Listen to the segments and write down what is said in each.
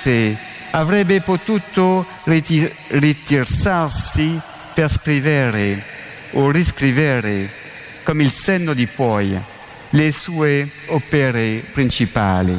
probabilmente avrebbe potuto ritirarsi per scrivere o riscrivere, come il senno di poi, le sue opere principali.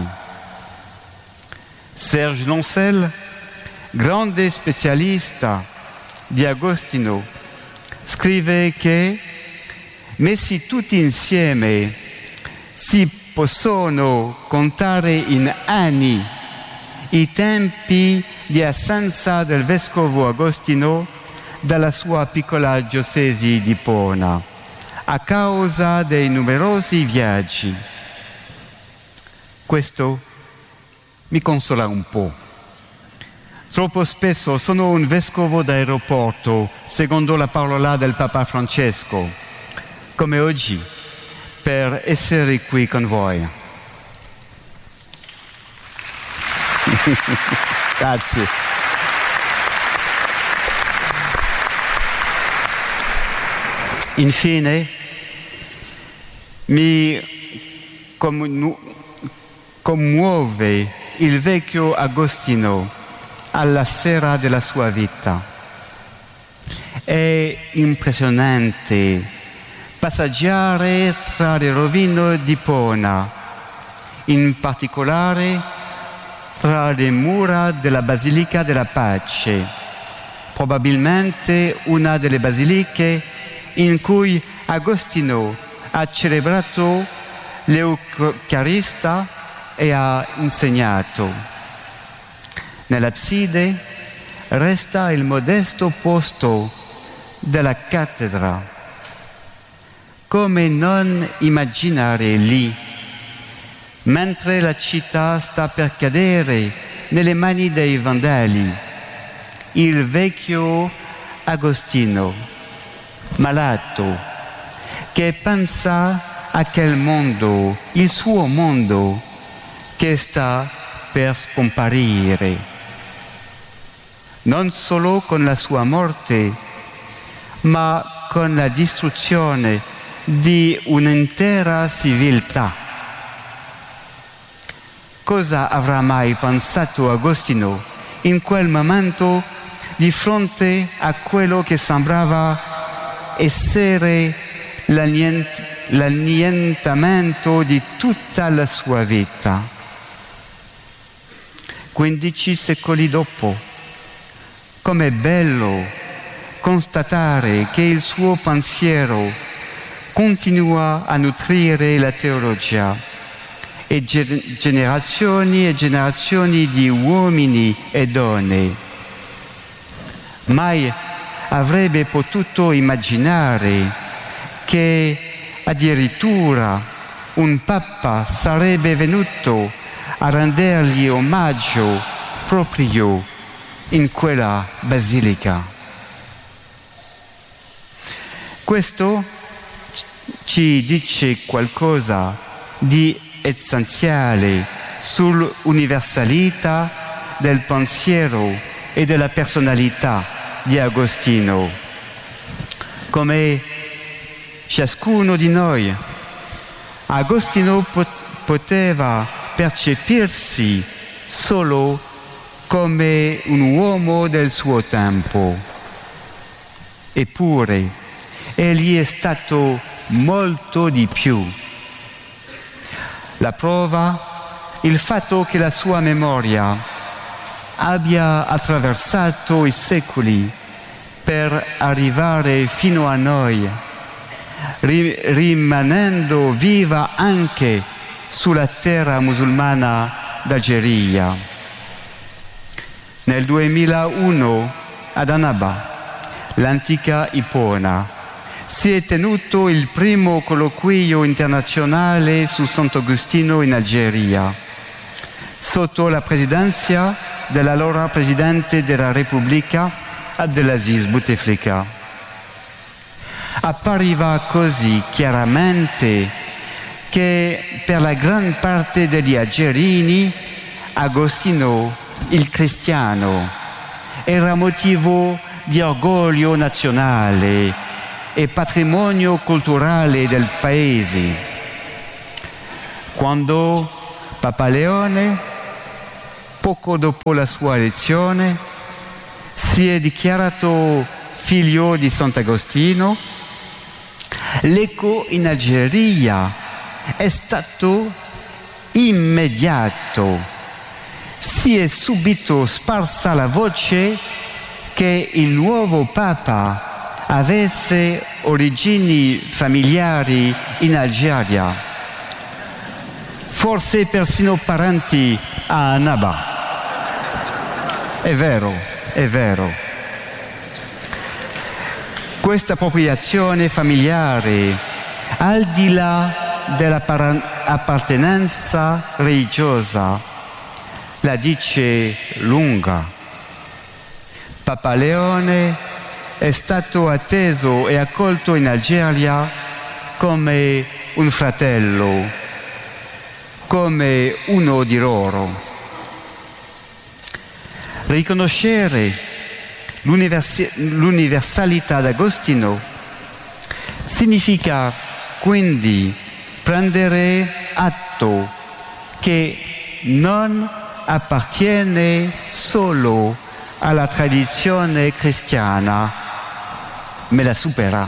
Serge Lancel, grande specialista di Agostino, scrive che messi tutti insieme si possono contare in anni i tempi di assenza del vescovo Agostino dalla sua piccola diocesi di Pona, a causa dei numerosi viaggi. Questo mi consola un po'. Troppo spesso sono un vescovo d'aeroporto, secondo la parola del Papa Francesco, come oggi, per essere qui con voi. Grazie. Infine, mi commuove il vecchio Agostino alla sera della sua vita. È impressionante passeggiare tra le rovine di Pona, in particolare tra le mura della Basilica della Pace, probabilmente una delle basiliche in cui Agostino ha celebrato l'Eucaristia e ha insegnato. Nell'abside resta il modesto posto della cattedra. Come non immaginare lì, mentre la città sta per cadere nelle mani dei Vandali, il vecchio Agostino, malato, che pensa a quel mondo, il suo mondo, che sta per scomparire. Non solo con la sua morte, ma con la distruzione di un'intera civiltà. Cosa avrà mai pensato Agostino in quel momento di fronte a quello che sembrava essere l'annientamento di tutta la sua vita? 15 secoli dopo, com'è bello constatare che il suo pensiero continua a nutrire la teologia e generazioni di uomini e donne. Mai avrebbe potuto immaginare che addirittura un papa sarebbe venuto a rendergli omaggio proprio in quella basilica. Questo ci dice qualcosa di essenziale sull'universalità del pensiero e della personalità di Agostino. Come ciascuno di noi, Agostino poteva percepirsi solo come un uomo del suo tempo. Eppure, egli è stato molto di più. La prova, il fatto che la sua memoria abbia attraversato i secoli per arrivare fino a noi, rimanendo viva anche sulla terra musulmana d'Algeria. Nel 2001 ad Annaba, l'antica Ipona, si è tenuto il primo colloquio internazionale su Sant'Agostino in Algeria, sotto la presidenza dell'allora Presidente della Repubblica Abdelaziz Bouteflika. Appariva così chiaramente che per la gran parte degli algerini Agostino, il cristiano, era motivo di orgoglio nazionale e patrimonio culturale del paese. Quando Papa Leone poco dopo la sua elezione, si è dichiarato figlio di Sant'Agostino. L'eco in Algeria è stato immediato. Si è subito sparsa la voce che il nuovo Papa avesse origini familiari in Algeria, forse persino parenti a Annaba. È vero, è vero. Questa appropriazione familiare, al di là dell'appartenenza religiosa, la dice lunga. Papa Leone è stato atteso e accolto in Algeria come un fratello, come uno di loro. Riconoscere l'universalità d'Agostino significa quindi prendere atto che non appartiene solo alla tradizione cristiana, ma la supera.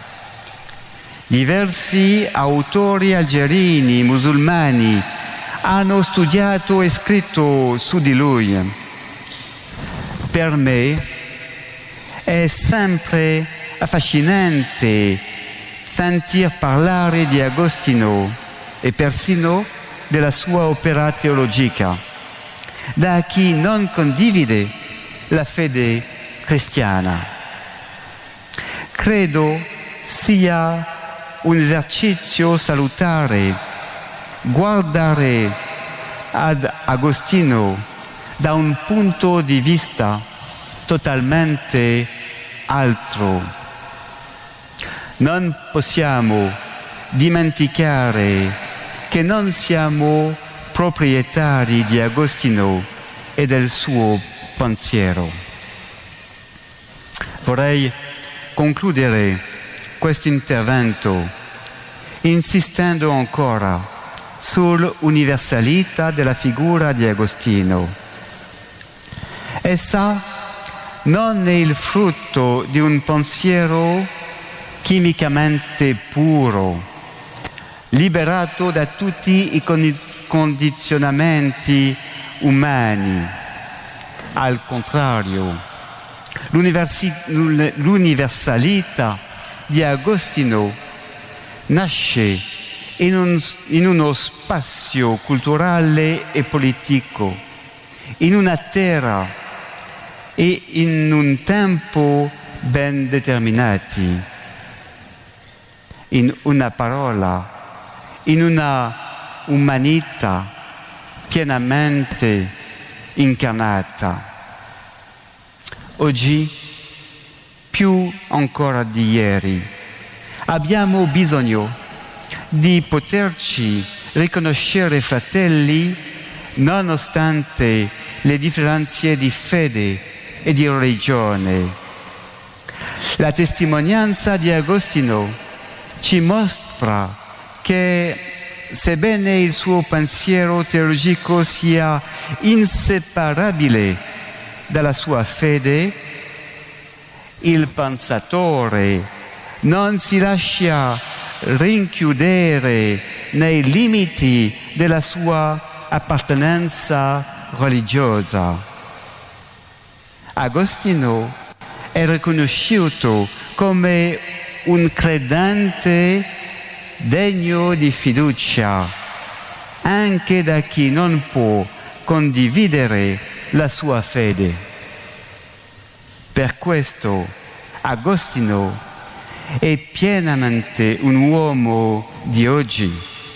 Diversi autori algerini musulmani hanno studiato e scritto su di lui. Per me è sempre affascinante sentir parlare di Agostino e persino della sua opera teologica da chi non condivide la fede cristiana. Credo sia un esercizio salutare guardare ad Agostino da un punto di vista totalmente altro. Non possiamo dimenticare che non siamo proprietari di Agostino e del suo pensiero. Vorrei concludere questo intervento insistendo ancora sull'universalità della figura di Agostino. Essa non è il frutto di un pensiero chimicamente puro, liberato da tutti i condizionamenti umani. Al contrario, l'universalità di Agostino nasce in uno spazio culturale e politico, in una terra e in un tempo ben determinati. In una parola, in una umanità pienamente incarnata. Oggi, più ancora di ieri, abbiamo bisogno di poterci riconoscere fratelli nonostante le differenze di fede e di religione. La testimonianza di Agostino ci mostra che, sebbene il suo pensiero teologico sia inseparabile dalla sua fede, il pensatore non si lascia rinchiudere nei limiti della sua appartenenza religiosa. Agostino è riconosciuto come un credente degno di fiducia, anche da chi non può condividere la sua fede. Per questo Agostino è pienamente un uomo di oggi.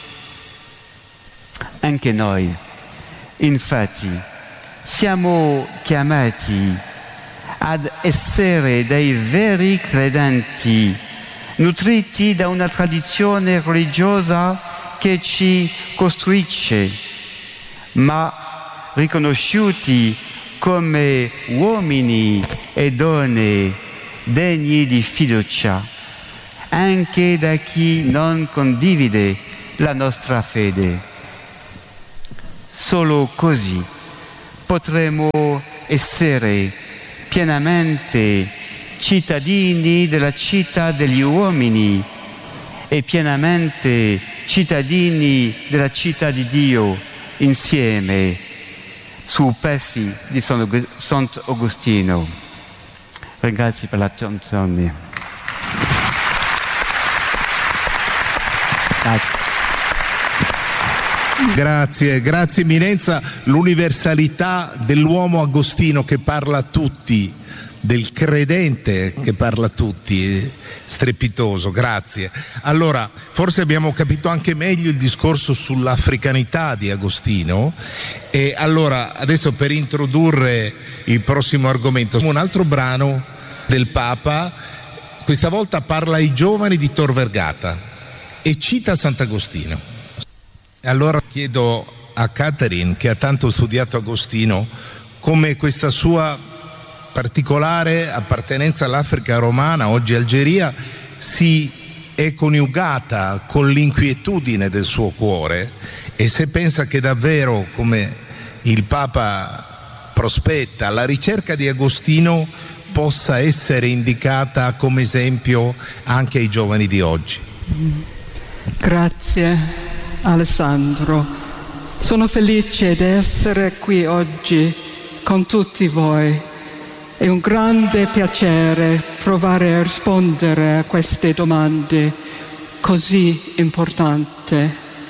Anche noi, infatti, siamo chiamati ad essere dei veri credenti, nutriti da una tradizione religiosa che ci costruisce, ma riconosciuti come uomini e donne degni di fiducia, anche da chi non condivide la nostra fede. Solo così potremo essere pienamente cittadini della città degli uomini e pienamente cittadini della città di Dio insieme su passi di Sant'Agostino. Ringrazio per l'attenzione. Grazie Eminenza. L'universalità dell'uomo agostino che parla a tutti, del credente che parla a tutti, strepitoso, grazie. Allora, forse abbiamo capito anche meglio il discorso sull'africanità di Agostino, e allora adesso, per introdurre il prossimo argomento, un altro brano del Papa, questa volta parla ai giovani di Tor Vergata e cita Sant'Agostino. E allora chiedo a Catherine, che ha tanto studiato Agostino, come questa sua particolare appartenenza all'Africa romana, oggi Algeria, si è coniugata con l'inquietudine del suo cuore, e se pensa che davvero, come il Papa prospetta, la ricerca di Agostino possa essere indicata come esempio anche ai giovani di oggi. Grazie Alessandro, sono felice di essere qui oggi con tutti voi. È un grande piacere provare a rispondere a queste domande così importanti.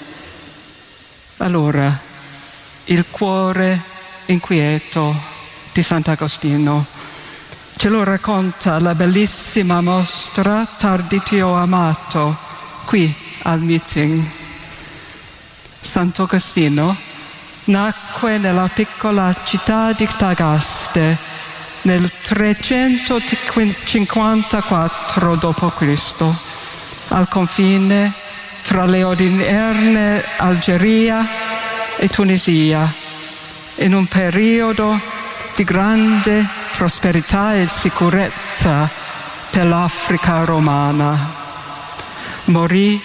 Allora, il cuore inquieto di Sant'Agostino ce lo racconta la bellissima mostra Tardi ti ho amato qui al meeting. Sant'Agostino nacque nella piccola città di Tagaste nel 354 d.C., al confine tra le odierne Algeria e Tunisia, in un periodo di grande prosperità e sicurezza per l'Africa romana. Morì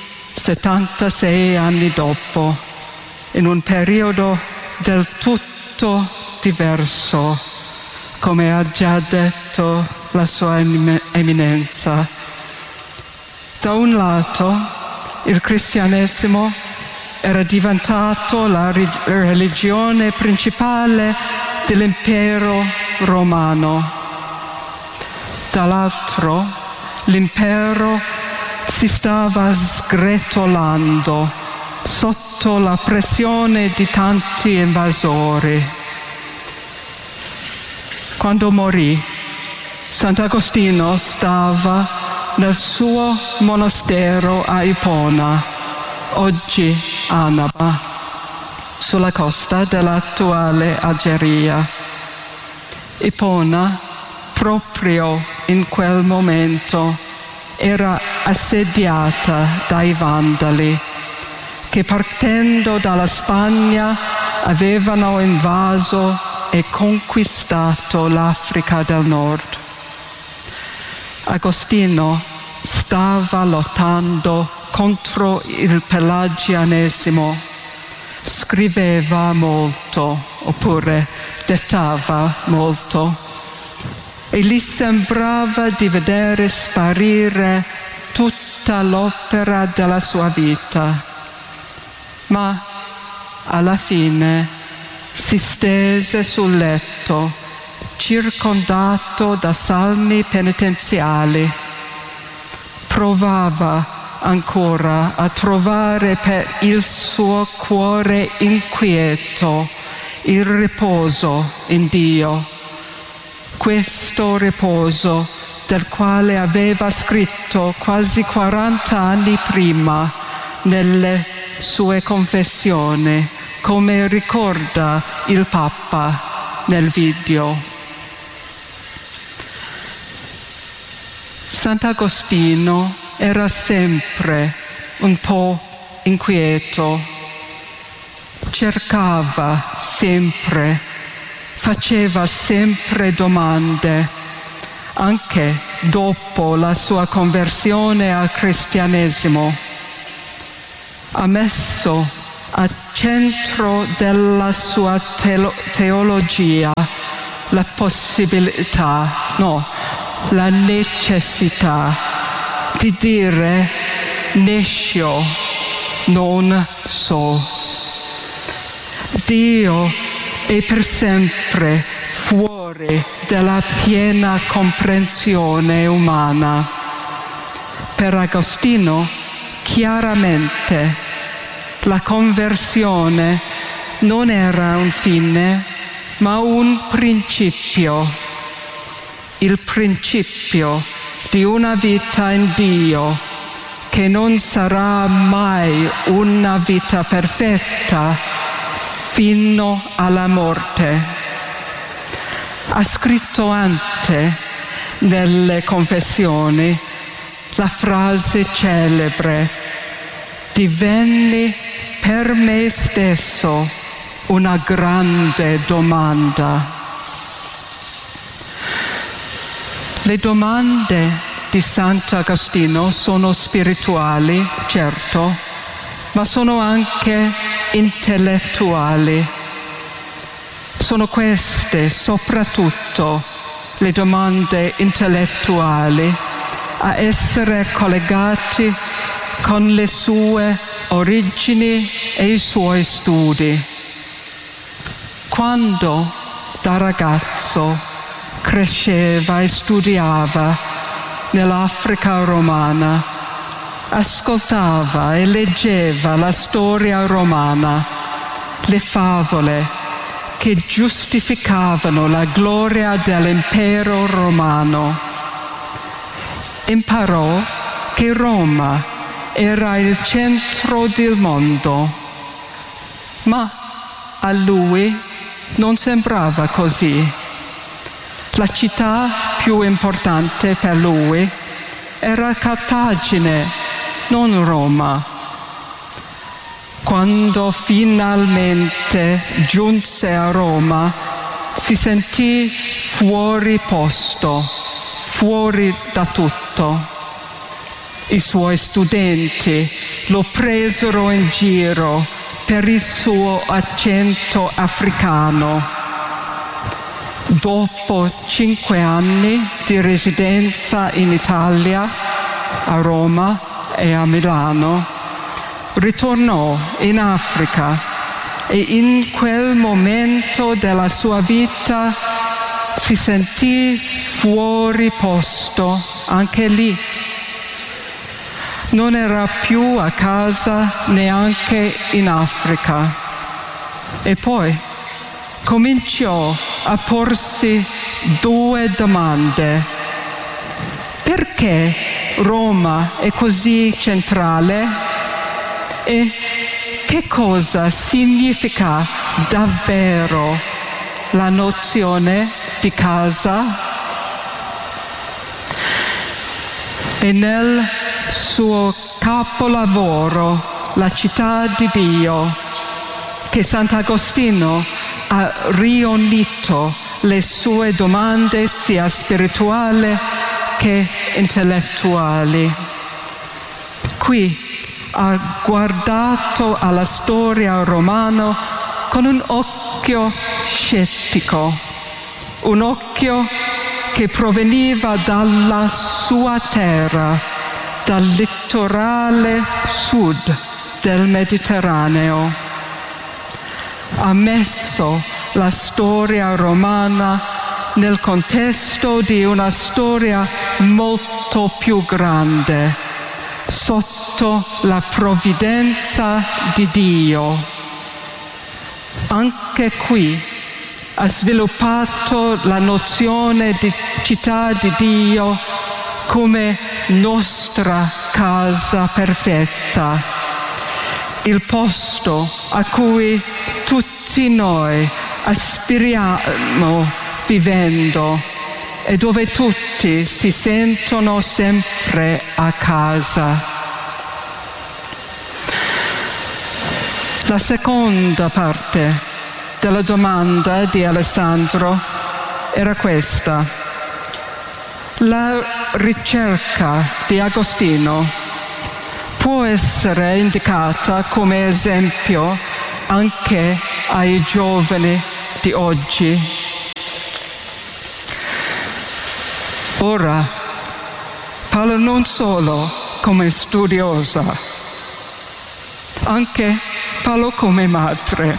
76 anni dopo, in un periodo del tutto diverso, come ha già detto la sua Eminenza. Da un lato, il cristianesimo era diventato la religione principale dell'impero romano. Dall'altro, l'impero si stava sgretolando sotto la pressione di tanti invasori. Quando morì, Sant'Agostino stava nel suo monastero a Ipona, oggi Annaba, sulla costa dell'attuale Algeria. Ipona, proprio in quel momento, era assediata dai Vandali, che partendo dalla Spagna avevano invaso e conquistato l'Africa del Nord. Agostino stava lottando contro il pelagianesimo, scriveva molto, oppure dettava molto, e gli sembrava di vedere sparire tutta l'opera della sua vita. Ma alla fine si stese sul letto, circondato da salmi penitenziali. Provava ancora a trovare per il suo cuore inquieto il riposo in Dio, questo riposo del quale aveva scritto quasi 40 anni prima nelle sue confessioni, come ricorda il Papa nel video. Sant'Agostino era sempre un po' inquieto, cercava sempre, faceva sempre domande, anche dopo la sua conversione al cristianesimo. Ha messo al centro della sua teologia la possibilità, la necessità di dire nescio, non so. Dio è per sempre fuori dalla piena comprensione umana. Per Agostino, chiaramente, la conversione non era un fine, ma un principio. Il principio di una vita in Dio, che non sarà mai una vita perfetta fino alla morte. Ha scritto anche nelle Confessioni la frase celebre: divenni per me stesso una grande domanda. Le domande di Sant'Agostino sono spirituali, certo, ma sono anche intellettuali. Sono queste soprattutto le domande intellettuali a essere collegati con le sue origini e i suoi studi. Quando da ragazzo cresceva e studiava nell'Africa romana, ascoltava e leggeva la storia romana, le favole che giustificavano la gloria dell'impero romano. Imparò che Roma era il centro del mondo, ma a lui non sembrava così. La città più importante per lui era Cartagine, non Roma. Quando finalmente giunse a Roma, si sentì fuori posto, fuori da tutto. I suoi studenti lo presero in giro per il suo accento africano. Dopo 5 anni di residenza in Italia, a Roma e a Milano, ritornò in Africa e in quel momento della sua vita si sentì fuori posto anche lì. Non era più a casa neanche in Africa. E poi cominciò a porsi 2 domande. Perché Roma è così centrale? E che cosa significa davvero la nozione di casa? E nel suo capolavoro, La città di Dio, che Sant'Agostino ha riunito le sue domande sia spirituali che intellettuali. Qui ha guardato alla storia romana con un occhio scettico, un occhio che proveniva dalla sua terra, dal litorale sud del Mediterraneo. Ha messo la storia romana nel contesto di una storia molto più grande, sotto la provvidenza di Dio. Anche qui ha sviluppato la nozione di città di Dio come nostra casa perfetta, il posto a cui tutti noi aspiriamo vivendo e dove tutti si sentono sempre a casa. La seconda parte della domanda di Alessandro era questa: la ricerca di Agostino può essere indicata come esempio anche ai giovani di oggi. Ora parlo non solo come studiosa, anche parlo come madre.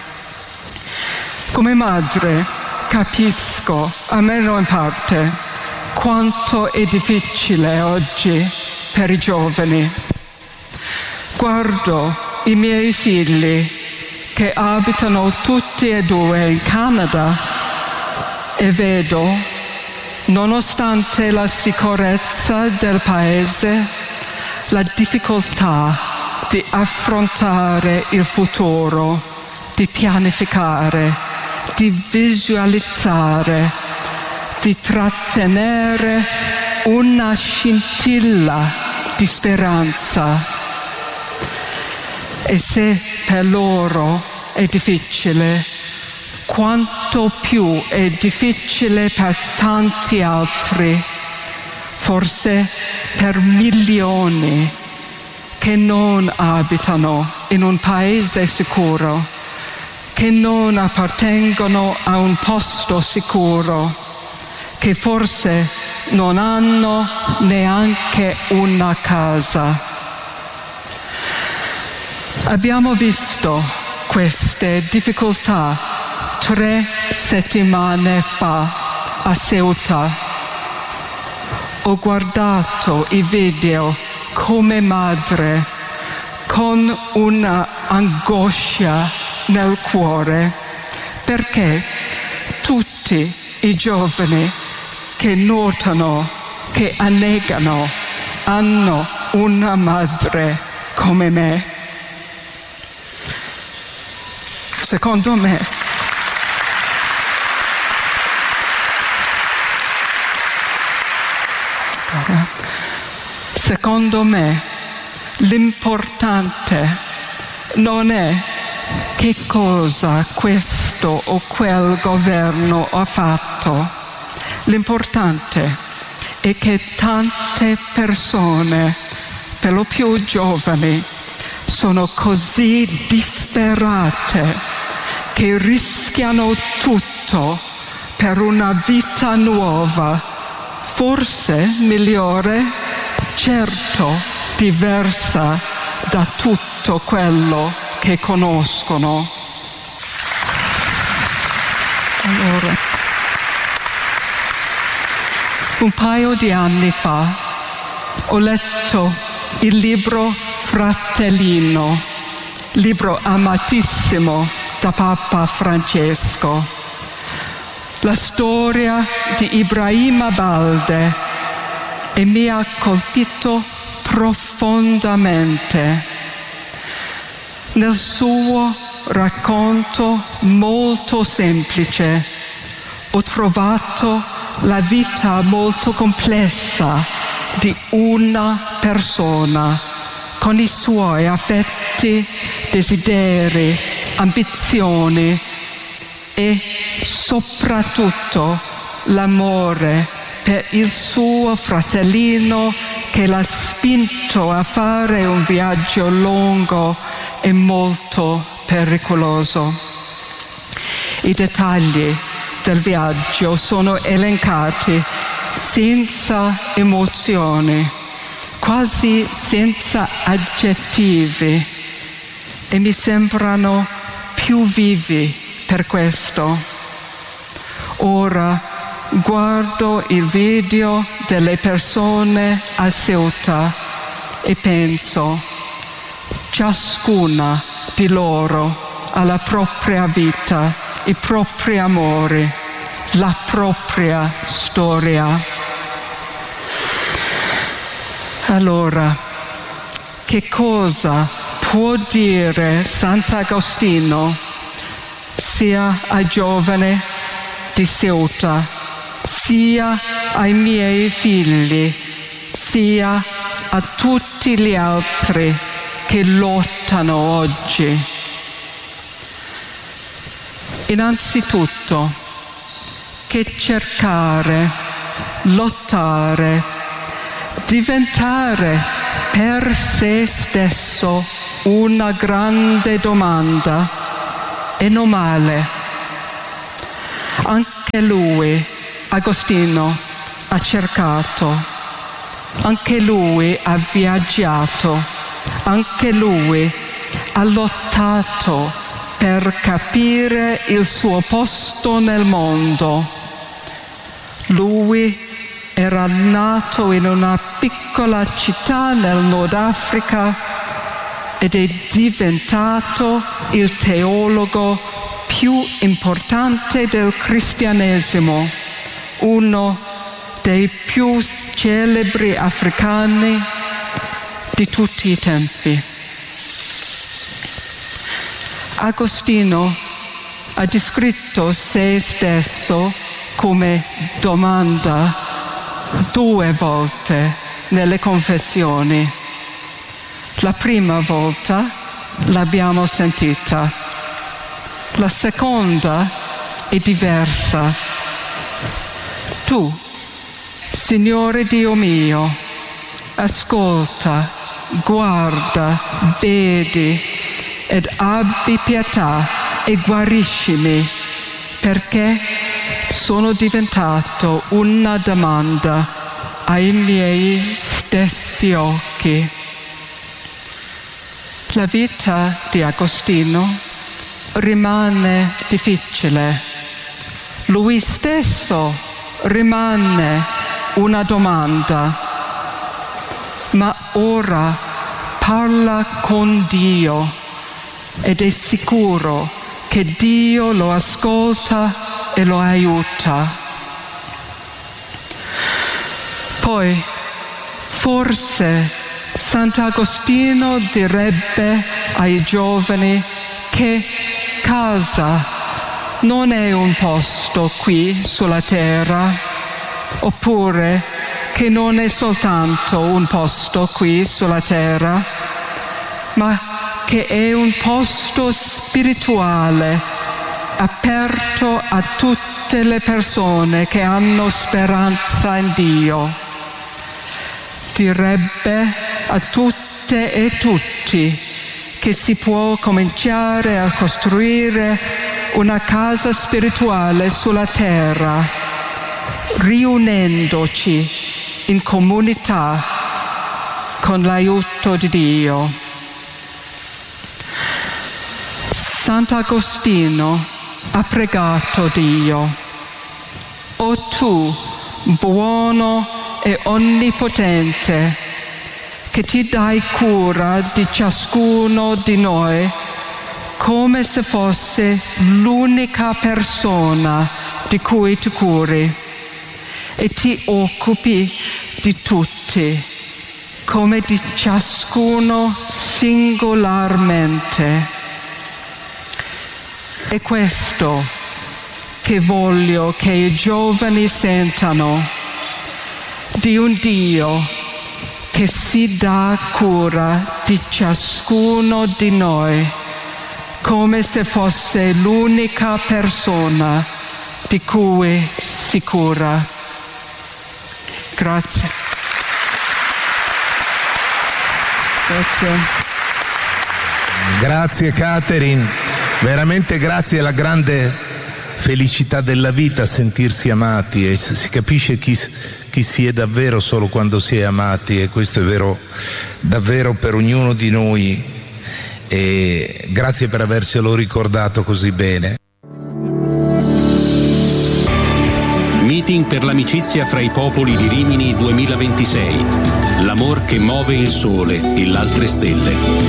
Come madre capisco, almeno in parte, quanto è difficile oggi per i giovani. Guardo i miei figli che abitano tutti e due in Canada e vedo, nonostante la sicurezza del paese, la difficoltà di affrontare il futuro, di pianificare, di visualizzare, di trattenere una scintilla di speranza. E se per loro è difficile, quanto più è difficile per tanti altri, forse per milioni che non abitano in un paese sicuro, che non appartengono a un posto sicuro, che forse non hanno neanche una casa. Abbiamo visto queste difficoltà 3 settimane fa a Ceuta. Ho guardato i video come madre con una angoscia nel cuore, perché tutti i giovani che nuotano, che annegano, hanno una madre come me. Secondo me, l'importante non è che cosa questo o quel governo ha fatto. L'importante è che tante persone, per lo più giovani, sono così disperate che rischiano tutto per una vita nuova, forse migliore, certo diversa da tutto quello che conoscono. Allora, un paio di anni fa ho letto il libro Fratellino, libro amatissimo da Papa Francesco. La storia di Ibrahima Balde, e mi ha colpito profondamente. Nel suo racconto molto semplice ho trovato la vita molto complessa di una persona, con i suoi affetti, desideri, ambizioni e soprattutto l'amore per il suo fratellino che l'ha spinto a fare un viaggio lungo e molto pericoloso. I dettagli del viaggio sono elencati senza emozioni, quasi senza aggettivi, e mi sembrano più vivi per questo. Ora guardo il video delle persone a Ceuta e penso, ciascuna di loro ha la propria vita, i propri amori, la propria storia. Allora, che cosa può dire Sant'Agostino sia ai giovani di Ceuta, sia ai miei figli, sia a tutti gli altri che lottano oggi? Innanzitutto, che cercare, lottare, diventare per se stesso una grande domanda e non male. Anche lui, Agostino, ha cercato, anche lui ha viaggiato, anche lui ha lottato per capire il suo posto nel mondo. Lui era nato in una piccola città nel Nord Africa ed è diventato il teologo più importante del cristianesimo, uno dei più celebri africani di tutti i tempi. Agostino ha descritto se stesso come domanda 2 volte nelle confessioni. La prima volta l'abbiamo sentita, la seconda è diversa. Tu, Signore Dio mio, ascolta, guarda, vedi ed abbi pietà e guariscimi, perché sono diventato una domanda ai miei stessi occhi. La vita di Agostino rimane difficile. Lui stesso rimane una domanda, ma ora parla con Dio ed è sicuro che Dio lo ascolta e lo aiuta. Poi, forse Sant'Agostino direbbe ai giovani che casa non è un posto qui sulla terra, oppure che non è soltanto un posto qui sulla terra, ma che è un posto spirituale aperto a tutte le persone che hanno speranza in Dio. Direbbe a tutte e tutti che si può cominciare a costruire una casa spirituale sulla terra, riunendoci in comunità con l'aiuto di Dio. Sant'Agostino ha pregato Dio: o tu, buono e onnipotente, che ti dai cura di ciascuno di noi come se fosse l'unica persona di cui ti curi, e ti occupi di tutti come di ciascuno singolarmente. È questo che voglio che i giovani sentano, di un Dio che si dà cura di ciascuno di noi come se fosse l'unica persona di cui si cura. Grazie. Grazie Catherine, veramente grazie alla grande felicità della vita sentirsi amati, e si capisce chi si è davvero solo quando si è amati, e questo è vero davvero per ognuno di noi, e grazie per avercelo ricordato così bene. Meeting per l'amicizia fra i popoli di Rimini 2026. L'amor che muove il sole e l'altre stelle.